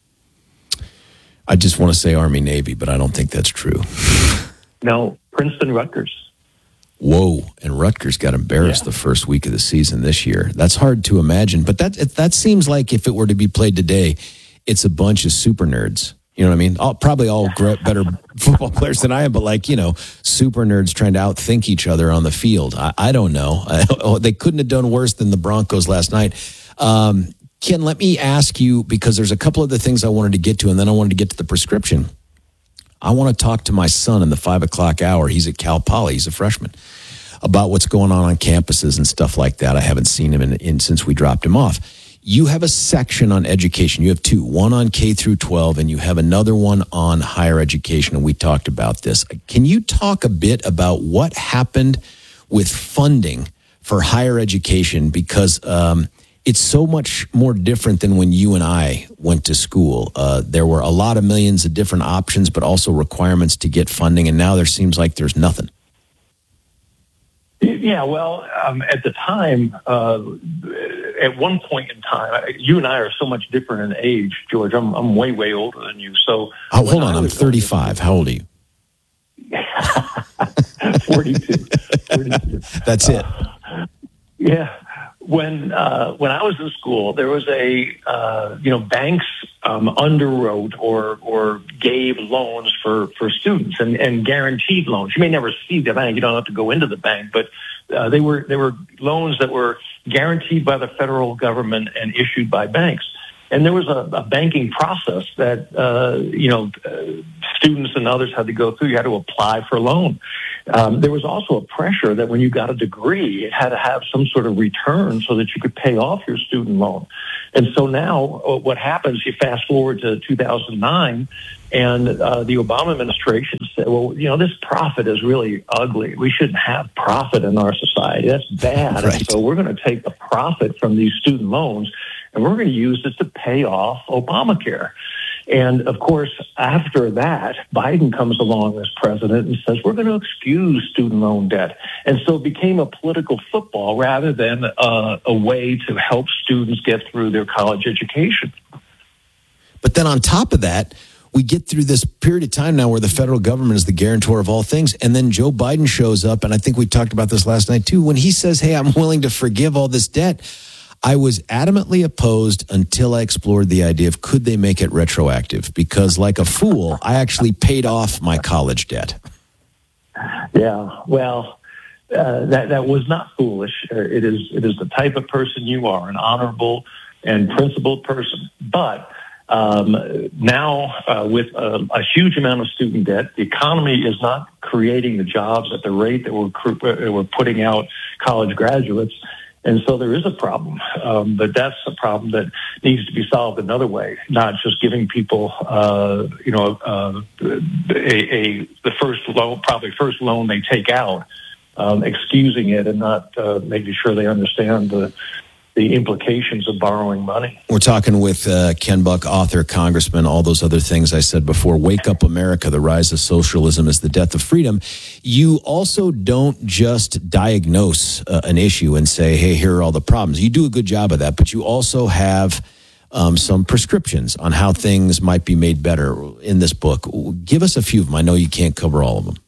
I just want to say Army Navy, but I don't think that's true. No, Princeton Rutgers. Whoa, and Rutgers got embarrassed Yeah. the first week of the season this year. That's hard to imagine, but that that seems like if it were to be played today, it's a bunch of super nerds. You know what I mean? All, probably all great, better football players than I am, but like, you know, super nerds trying to outthink each other on the field. I, I don't know. I, they couldn't have done worse than the Broncos last night. Um, Ken, let me ask you, because there's a couple of the things I wanted to get to, and then I wanted to get to the prescription. I want to talk to my son in the five o'clock hour. He's at Cal Poly. He's a freshman. About what's going on on campuses and stuff like that. I haven't seen him in, in since we dropped him off. You have a section on education. You have two, one on K through twelve, and you have another one on higher education, and we talked about this. Can you talk a bit about what happened with funding for higher education? Because um, it's so much more different than when you and I went to school. Uh, there were a lot of millions of different options, but also requirements to get funding, and now there seems like there's nothing. Yeah, well, um, at the time, uh, at one point in time, you and I are so much different in age, George. I'm I'm way, way older than you. So oh, hold on, I'm thirty-five. How old are you? forty-two. forty-two. That's it. Uh, yeah. When uh, when I was in school, there was a uh, you know banks um, underwrote or or gave loans for, for students and, and guaranteed loans. You may never see the bank; you don't have to go into the bank, but uh, they were they were loans that were guaranteed by the federal government and issued by banks. And there was a, a banking process that, uh, you know, uh, students and others had to go through. You had to apply for a loan. Um, there was also a pressure that when you got a degree, it had to have some sort of return so that you could pay off your student loan. And so now what happens, you fast forward to two thousand nine, and uh, the Obama administration said, well, you know, this profit is really ugly. We shouldn't have profit in our society. That's bad. Right. And so we're going to take the profit from these student loans, and we're going to use it to pay off Obamacare. And, of course, after that, Biden comes along as president and says, we're going to excuse student loan debt. And so it became a political football rather than uh, a way to help students get through their college education. But then on top of that, we get through this period of time now where the federal government is the guarantor of all things. And then Joe Biden shows up, and I think we talked about this last night too, when he says, hey, I'm willing to forgive all this debt. I was adamantly opposed until I explored the idea of could they make it retroactive? Because like a fool, I actually paid off my college debt. Yeah, well, uh, that that was not foolish. Uh, It is it is the type of person you are, an honorable and principled person. But um, now uh, with a, a huge amount of student debt, the economy is not creating the jobs at the rate that we're, cr- we're putting out college graduates. And so there is a problem, um, but that's a problem that needs to be solved another way, not just giving people, uh, you know, uh, a, a the first loan, probably first loan they take out, um, excusing it and not uh, making sure they understand the the implications of borrowing money. We're talking with uh, Ken Buck, author, congressman, all those other things I said before. Wake Up America, The Rise of Socialism is the Death of Freedom. You also don't just diagnose uh, an issue and say, hey, here are all the problems. You do a good job of that, but you also have um, some prescriptions on how things might be made better in this book. Give us a few of them. I know you can't cover all of them.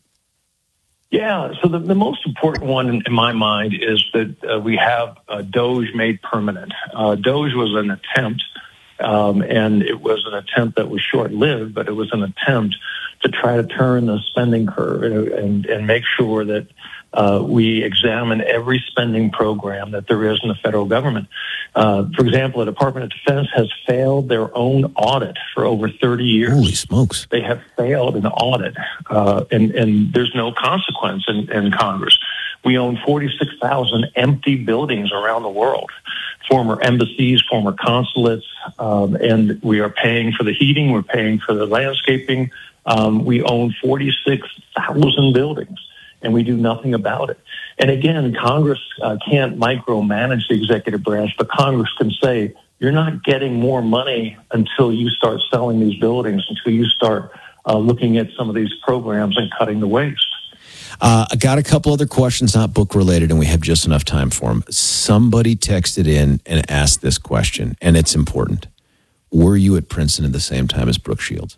Yeah, so the, the most important one in, in my mind is that uh, we have uh, DOGE made permanent. Uh, DOGE was an attempt, um, and it was an attempt that was short-lived, but it was an attempt to try to turn the spending curve and, and make sure that uh, we examine every spending program that there is in the federal government. Uh, for example, the Department of Defense has failed their own audit for over thirty years. Holy smokes. They have failed an audit, uh, and, and there's no consequence in, in Congress. We own forty-six thousand empty buildings around the world, former embassies, former consulates, um, and we are paying for the heating, we're paying for the landscaping. Um, we own forty-six thousand buildings, and we do nothing about it. And again, Congress uh, can't micromanage the executive branch, but Congress can say, you're not getting more money until you start selling these buildings, until you start uh, looking at some of these programs and cutting the waste. Uh, I got a couple other questions, not book related, and we have just enough time for them. Somebody texted in and asked this question, and it's important. Were you at Princeton at the same time as Brooke Shields?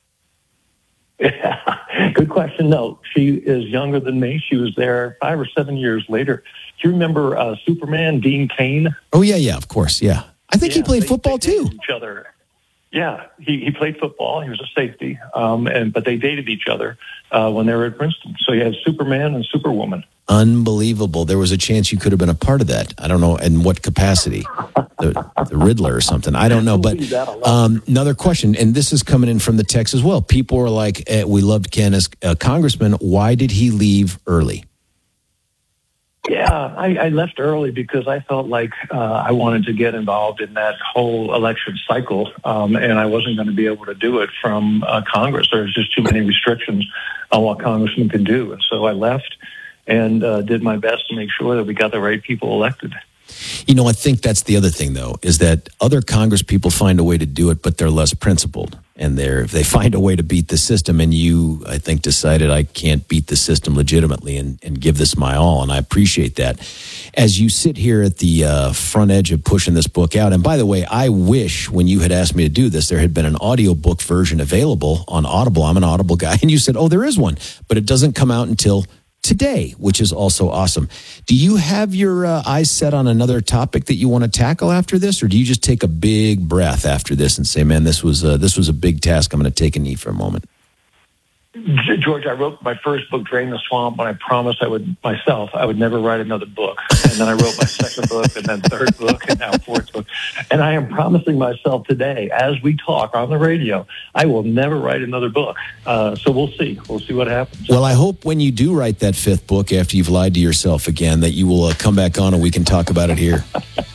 Good question. No, she is younger than me. She was there five or seven years later. Do you remember uh, Superman, Dean Cain? Oh, yeah, yeah, of course, yeah. I think yeah, he played they, football, they too. Each other. Yeah, he, he played football. He was a safety, um, and but they dated each other uh, when they were at Princeton. So you had Superman and Superwoman. Unbelievable. There was a chance you could have been a part of that. I don't know in what capacity. The, the Riddler or something. I don't know. But um, another question, and this is coming in from the text as well. People are like, eh, we loved Ken as a congressman. Why did he leave early? Yeah, I, I left early because I felt like uh, I wanted to get involved in that whole election cycle, um, and I wasn't going to be able to do it from uh, Congress. There's just too many restrictions on what congressmen can do. And so I left and uh, did my best to make sure that we got the right people elected. You know, I think that's the other thing, though, is that other Congress people find a way to do it, but they're less principled. And they're, they find a way to beat the system. And you, I think, decided I can't beat the system legitimately and, and give this my all. And I appreciate that. As you sit here at the uh, front edge of pushing this book out, and by the way, I wish when you had asked me to do this, there had been an audiobook version available on Audible. I'm an Audible guy. And you said, oh, there is one, but it doesn't come out until today, which is also awesome. Do you have your uh, eyes set on another topic that you want to tackle after this, or do you just take a big breath after this and say, man, this was uh, this was a big task. I'm going to take a knee for a moment? George, I wrote my first book, Drain the Swamp, when I promised I would myself I would never write another book. And then I wrote my second book, and then third book, and now fourth book. And I am promising myself today, as we talk on the radio, I will never write another book. Uh, so we'll see. We'll see what happens. Well, I hope when you do write that fifth book, after you've lied to yourself again, that you will uh, come back on and we can talk about it here.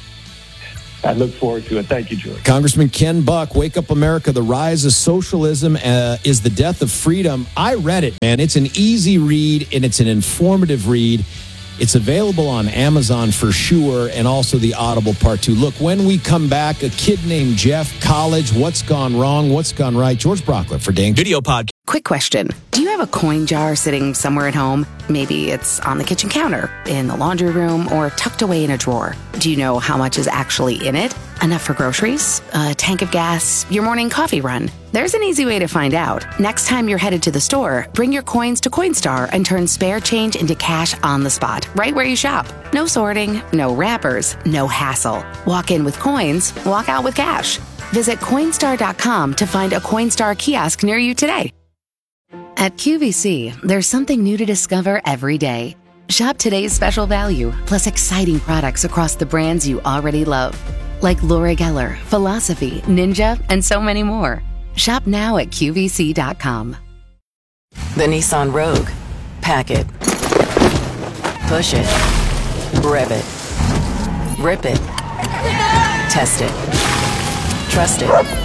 I look forward to it. Thank you, George. Congressman Ken Buck, Wake Up America, The Rise of Socialism uh, is the Death of Freedom. I read it, man. It's an easy read, and it's an informative read. It's available on Amazon for sure, and also the Audible Part two. Look, when we come back, a kid named Jeff, college, what's gone wrong, what's gone right? George Brockler for Dane Video Podcast. Quick question. Do you have a coin jar sitting somewhere at home? Maybe it's on the kitchen counter, in the laundry room, or tucked away in a drawer. Do you know how much is actually in it? Enough for groceries? A tank of gas? Your morning coffee run? There's an easy way to find out. Next time you're headed to the store, bring your coins to Coinstar and turn spare change into cash on the spot, right where you shop. No sorting, no wrappers, no hassle. Walk in with coins, walk out with cash. Visit Coinstar dot com to find a Coinstar kiosk near you today. At Q V C, there's something new to discover every day. Shop today's special value, plus exciting products across the brands you already love, like Laura Geller, Philosophy, Ninja, and so many more. Shop now at Q V C dot com. The Nissan Rogue. Pack it. Push it. Rev it. Rip it. Test it. Trust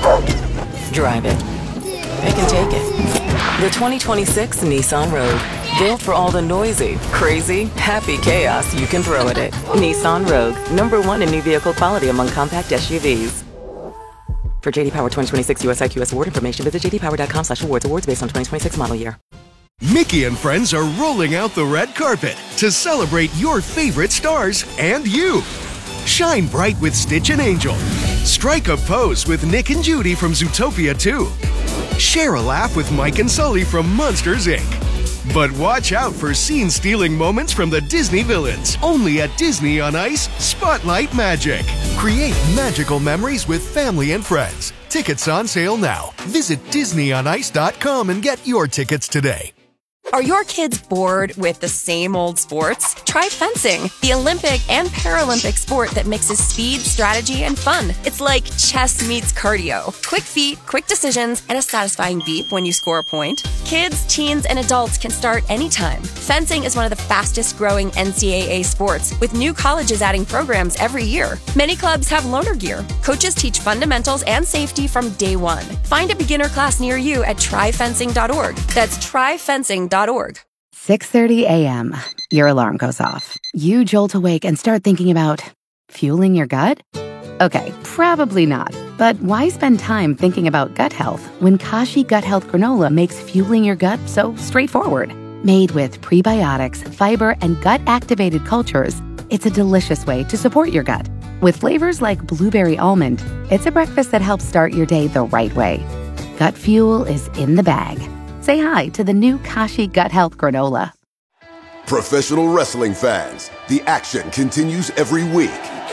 it. Drive it. Pick and take it. The twenty twenty-six Nissan Rogue. Built for all the noisy, crazy, happy chaos you can throw at it. Nissan Rogue. Number one in new vehicle quality among compact S U Vs. For J D Power twenty twenty-six U S I Q S award information, visit j d power dot com slash awards. Awards based on twenty twenty-six model year. Mickey and friends are rolling out the red carpet to celebrate your favorite stars and you. Shine bright with Stitch and Angel. Strike a pose with Nick and Judy from Zootopia two. Share a laugh with Mike and Sully from Monsters, Incorporated. But watch out for scene-stealing moments from the Disney villains. Only at Disney on Ice, Spotlight Magic. Create magical memories with family and friends. Tickets on sale now. Visit disney on ice dot com and get your tickets today. Are your kids bored with the same old sports? Try fencing, the Olympic and Paralympic sport that mixes speed, strategy, and fun. It's like chess meets cardio. Quick feet, quick decisions, and a satisfying beep when you score a point. Kids, teens, and adults can start anytime. Fencing is one of the fastest growing N C double A sports, with new colleges adding programs every year. Many clubs have loaner gear. Coaches teach fundamentals and safety from day one. Find a beginner class near you at try fencing dot org. That's try fencing dot org. six thirty a.m. Your alarm goes off. You jolt awake and start thinking about fueling your gut? Okay, probably not. But why spend time thinking about gut health when Kashi Gut Health Granola makes fueling your gut so straightforward? Made with prebiotics, fiber, and gut-activated cultures, it's a delicious way to support your gut. With flavors like blueberry almond, it's a breakfast that helps start your day the right way. Gut fuel is in the bag. Say hi to the new Kashi Gut Health Granola. Professional wrestling fans, the action continues every week.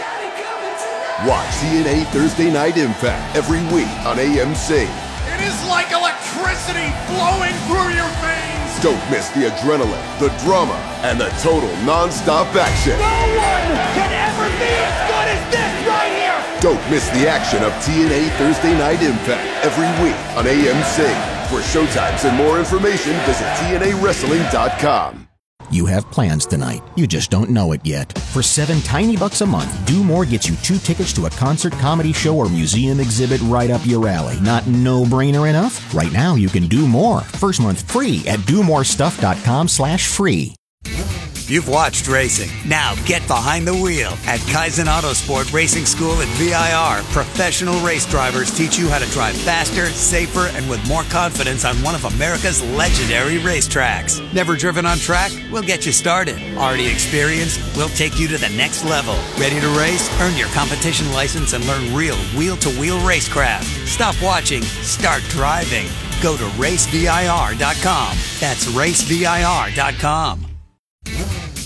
Watch T N A Thursday Night Impact every week on A M C. It is like electricity flowing through your veins. Don't miss the adrenaline, the drama, and the total non-stop action. No one can ever be as good as this right here. Don't miss the action of T N A Thursday Night Impact every week on A M C. For showtimes and more information, visit T N A wrestling dot com. You have plans tonight. You just don't know it yet. For seven tiny bucks a month, Do More gets you two tickets to a concert, comedy show, or museum exhibit right up your alley. Not no-brainer enough? Right now, you can do more. First month free at do more stuff dot com slash free. You've watched racing. Now get behind the wheel. At Kaizen Autosport Racing School at V I R, professional race drivers teach you how to drive faster, safer, and with more confidence on one of America's legendary racetracks. Never driven on track? We'll get you started. Already experienced? We'll take you to the next level. Ready to race? Earn your competition license and learn real wheel-to-wheel racecraft. Stop watching. Start driving. Go to race V I R dot com. That's race V I R dot com.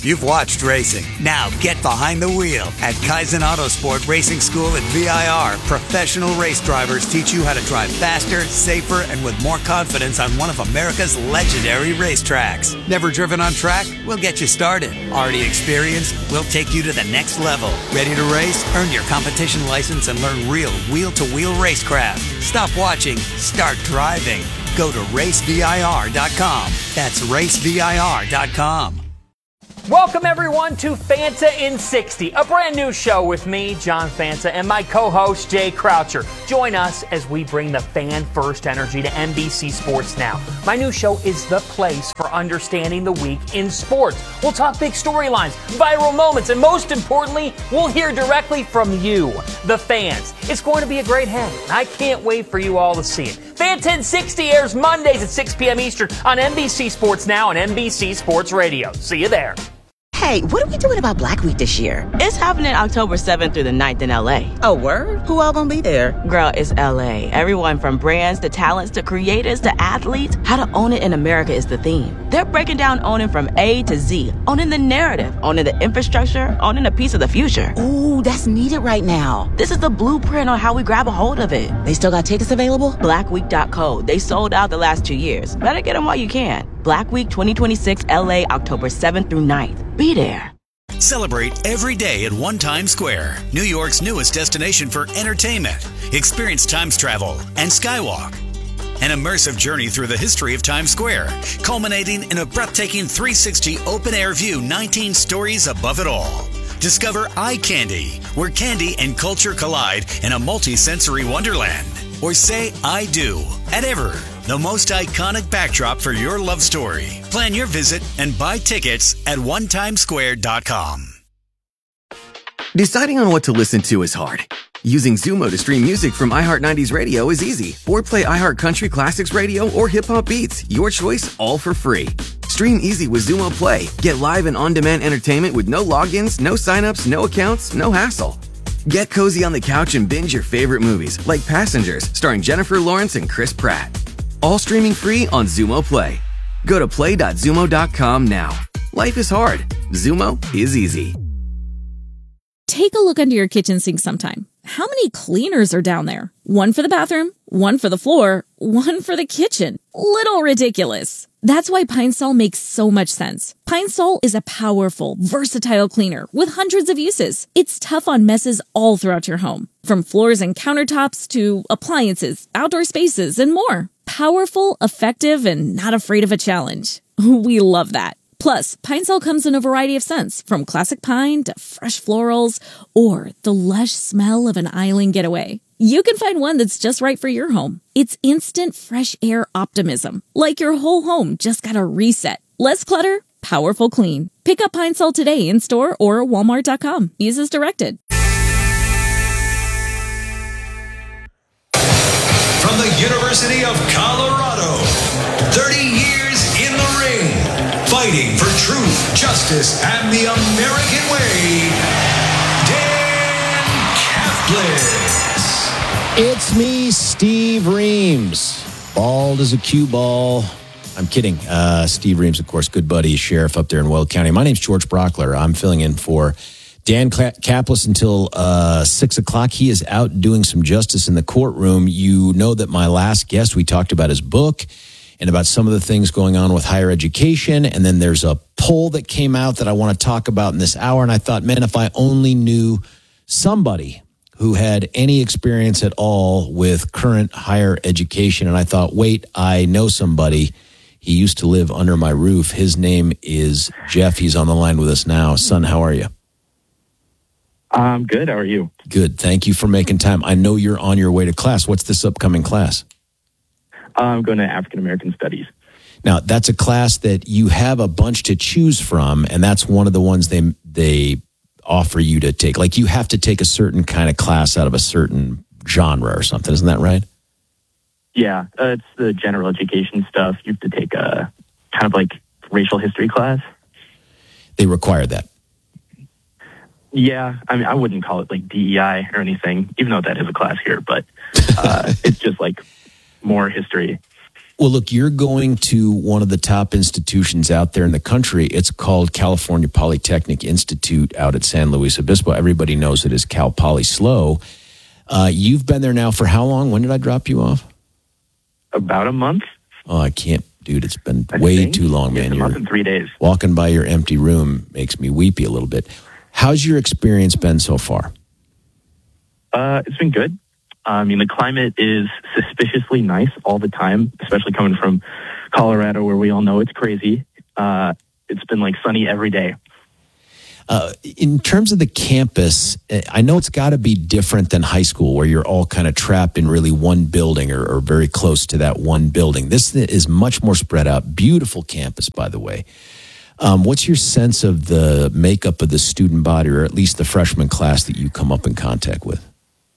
You've watched racing. Now get behind the wheel. At Kaizen Autosport Racing School at V I R, professional race drivers teach you how to drive faster, safer, and with more confidence on one of America's legendary racetracks. Never driven on track? We'll get you started. Already experienced? We'll take you to the next level. Ready to race? Earn your competition license and learn real wheel-to-wheel racecraft. Stop watching. Start driving. Go to race V I R dot com. That's race V I R dot com. Welcome, everyone, to Fanta in sixty, a brand new show with me, John Fanta, and my co-host, Jay Croucher. Join us as we bring the fan-first energy to N B C Sports Now. My new show is the place for understanding the week in sports. We'll talk big storylines, viral moments, and most importantly, we'll hear directly from you, the fans. It's going to be a great hang, and I can't wait for you all to see it. Fanta in sixty airs Mondays at six p.m. Eastern on N B C Sports Now and N B C Sports Radio. See you there. Hey, what are we doing about Black Week this year? It's happening October seventh through the ninth in L A. Oh, word? Who all gonna be there? Girl, it's L A. Everyone from brands to talents to creators to athletes, how to own it in America is the theme. They're breaking down owning from A to Z, owning the narrative, owning the infrastructure, owning a piece of the future. Ooh, that's needed right now. This is the blueprint on how we grab a hold of it. They still got tickets available? black week dot co. They sold out the last two years. Better get them while you can. Black Week twenty twenty-six L A, October seventh through ninth. Be there. Celebrate every day at One Times Square, New York's newest destination for entertainment. Experience Times travel and Skywalk. An immersive journey through the history of Times Square, culminating in a breathtaking three sixty open-air view, nineteen stories above it all. Discover Eye Candy, where candy and culture collide in a multi-sensory wonderland. Or say I do at Ever, the most iconic backdrop for your love story. Plan your visit and buy tickets at one times square dot com. Deciding on what to listen to is hard. Using Zumo to stream music from iHeart nineties Radio is easy. Or play iHeart Country Classics Radio or Hip Hop Beats. Your choice, all for free. Stream easy with Zumo Play. Get live and on-demand entertainment with no logins, no signups, no accounts, no hassle. Get cozy on the couch and binge your favorite movies, like Passengers, starring Jennifer Lawrence and Chris Pratt. All streaming free on Zumo Play. Go to play dot zumo dot com now. Life is hard. Zumo is easy. Take a look under your kitchen sink sometime. How many cleaners are down there? One for the bathroom, one for the floor, one for the kitchen. Little ridiculous. That's why Pine Sol makes so much sense. Pine Sol is a powerful, versatile cleaner with hundreds of uses. It's tough on messes all throughout your home, from floors and countertops to appliances, outdoor spaces, and more. Powerful, effective, and not afraid of a challenge. We love that. Plus, Pine Sol comes in a variety of scents, from classic pine to fresh florals, or the lush smell of an island getaway. You can find one that's just right for your home. It's instant fresh air optimism, like your whole home just got a reset. Less clutter, powerful clean. Pick up Pine Sol today in store or walmart dot com. Use as directed. From the University of Colorado, thirty years in the ring, fighting for truth, justice, and the American way, Dan Kaplan. It's me, Steve Reams. Bald as a cue ball. I'm kidding. Uh, Steve Reams, of course, good buddy, sheriff up there in Weld County. My name's George Brockler. I'm filling in for Dan Kaplan until uh, six o'clock. He is out doing some justice in the courtroom. You know that my last guest, we talked about his book and about some of the things going on with higher education. And then there's a poll that came out that I want to talk about in this hour. And I thought, man, if I only knew somebody who had any experience at all with current higher education. And I thought, wait, I know somebody. He used to live under my roof. His name is Jeff. He's on the line with us now. Son, how are you? I'm good. How are you? Good. Thank you for making time. I know you're on your way to class. What's this upcoming class? I'm going to African American Studies. Now, that's a class that you have a bunch to choose from, and that's one of the ones they they offer you to take. Like, you have to take a certain kind of class out of a certain genre or something. Isn't that right? Yeah, uh, it's the general education stuff. You have to take a kind of like racial history class. They require that. Yeah, I mean, I wouldn't call it like D E I or anything, even though that is a class here, but uh, it's just like more history. Well, look, you're going to one of the top institutions out there in the country. It's called California Polytechnic Institute out at San Luis Obispo. Everybody knows it as Cal Poly SLO. Uh, you've been there now for how long? When did I drop you off? About a month. Oh, I can't, dude. It's been I way think. too long, man. It's a You're month and three days. walking by your empty room makes me weepy a little bit. How's your experience been so far? Uh, it's been good. I mean, the climate is suspiciously nice all the time, especially coming from Colorado, where we all know it's crazy. Uh, it's been like sunny every day. Uh, in terms of the campus, I know it's got to be different than high school, where you're all kind of trapped in really one building or, or very close to that one building. This is much more spread out. Beautiful campus, by the way. Um, what's your sense of the makeup of the student body, or at least the freshman class that you come up in contact with?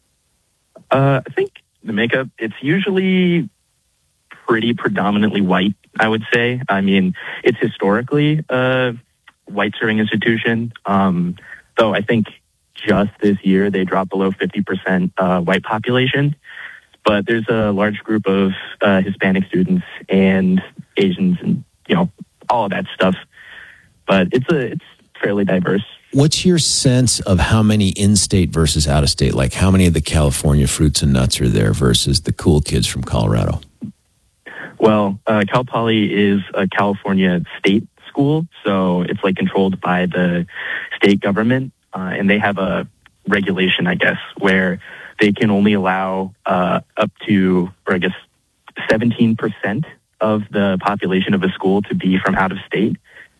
Uh, I think the makeup, it's usually pretty predominantly white, I would say. I mean, it's historically a white serving institution, um, though I think just this year they dropped below fifty percent uh, white population. But there's a large group of uh, Hispanic students and Asians and, you know, all of that stuff. But it's a it's fairly diverse. What's your sense of how many in-state versus out-of-state? Like how many of the California fruits and nuts are there versus the cool kids from Colorado? Well, uh, Cal Poly is a California state school, so it's like controlled by the state government, uh, and they have a regulation, I guess, where they can only allow uh, up to, or I guess, seventeen percent of the population of a school to be from out of state.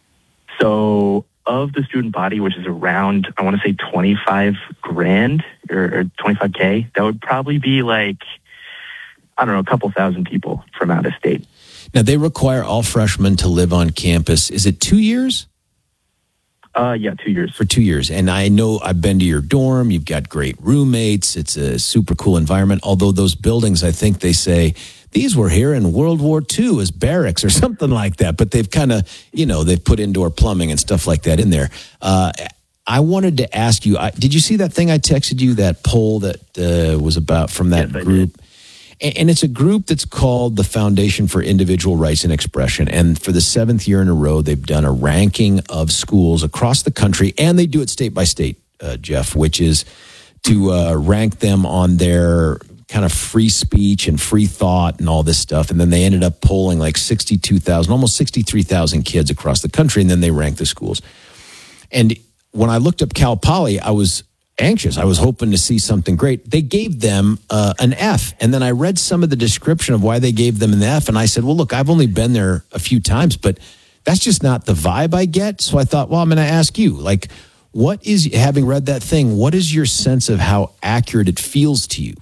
So of the student body, which is around, I want to say twenty-five grand or, or twenty-five K, that would probably be like, I don't know, a couple thousand people from out of state. Now, they require all freshmen to live on campus. Is it two years? Uh, yeah, two years. For two years. And I know I've been to your dorm. You've got great roommates. It's a super cool environment. Although those buildings, I think they say, these were here in World War Two as barracks or something like that. But they've kind of, you know, they've put indoor plumbing and stuff like that in there. Uh, I wanted to ask you, I, did you see that thing I texted you, that poll that uh, was about from that yes, group? And it's a group that's called the Foundation for Individual Rights and Expression. And for the seventh year in a row, they've done a ranking of schools across the country. And they do it state by state, uh, Jeff, which is to uh, rank them on their kind of free speech and free thought and all this stuff. And then they ended up polling like sixty-two thousand, almost sixty-three thousand kids across the country. And then they ranked the schools. And when I looked up Cal Poly, I was anxious. I was hoping to see something great. They gave them uh, an F. And then I read some of the description of why they gave them an F. And I said, well, look, I've only been there a few times, but that's just not the vibe I get. So I thought, well, I'm going to ask you, like, what is, having read that thing, what is your sense of how accurate it feels to you?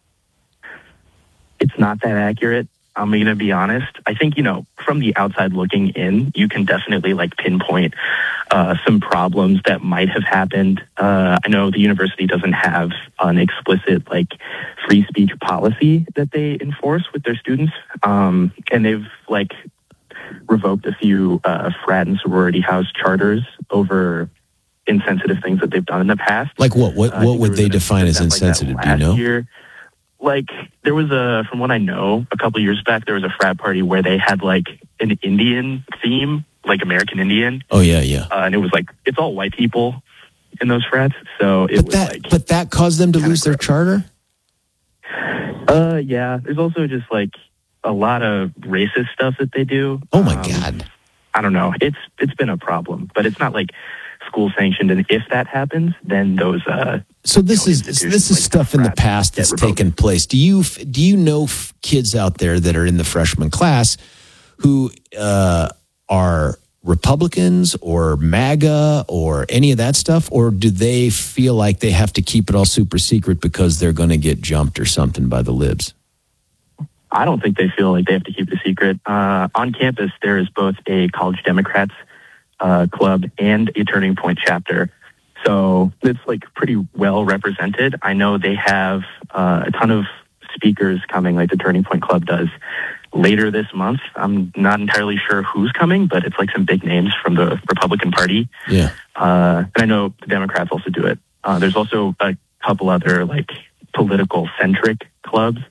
It's not that accurate. I'm going to be honest. I think, you know, from the outside looking in, you can definitely like pinpoint uh, some problems that might have happened. Uh, I know the university doesn't have an explicit like free speech policy that they enforce with their students. Um, and they've like revoked a few uh, frat and sorority house charters over insensitive things that they've done in the past. Like what? What, Uh, what would they define as insensitive? Like Do you know? Year. Like, there was a, from what I know, a couple of years back, there was a frat party where they had, like, an Indian theme, like American Indian. Oh, yeah, yeah. Uh, and it was, like, it's all white people in those frats. So it But was, that, like... but that caused them to lose their charter? Uh, yeah. There's also just, like, a lot of racist stuff that they do. Oh, my Um, God. I don't know. It's It's been a problem. But it's not, like, school sanctioned. And if that happens, then those... uh. So this is this is stuff in the past that's taken place. Do you do you know f- kids out there that are in the freshman class who uh, are Republicans or MAGA or any of that stuff, or do they feel like they have to keep it all super secret because they're going to get jumped or something by the libs? I don't think they feel like they have to keep it a secret. Uh, on campus, there is both a College Democrats uh, club and a Turning Point chapter. So it's like pretty well represented. I know they have uh, a ton of speakers coming, like the Turning Point Club does, later this month. I'm not entirely sure who's coming, but it's like some big names from the Republican Party. Yeah. Uh, and I know the Democrats also do it. Uh, there's also a couple other like political centric clubs.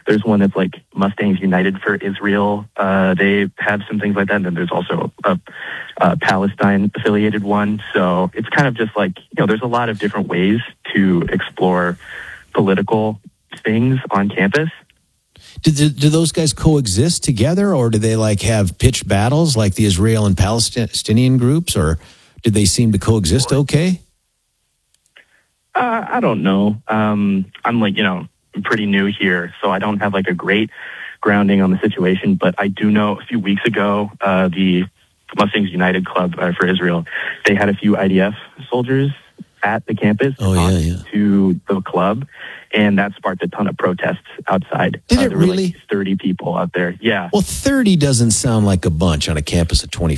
there's one that's like Mustangs United for Israel. Uh, they have some things like that. And then there's also a, a Palestine affiliated one. So it's kind of just like, you know, there's a lot of different ways to explore political things on campus. Do, do, do those guys coexist together, or do they like have pitched battles like the Israel and Palestinian groups, or do they seem to coexist okay? Uh, I don't know. Um, I'm like, you know, I'm pretty new here, so I don't have like a great grounding on the situation, but I do know a few weeks ago, uh, the Mustangs United Club uh, for Israel, they had a few I D F soldiers at the campus oh, yeah, yeah. to the club, and that sparked a ton of protests outside. Did uh, it there were really? Like thirty people out there. Yeah. Well, thirty doesn't sound like a bunch on a campus of twenty-five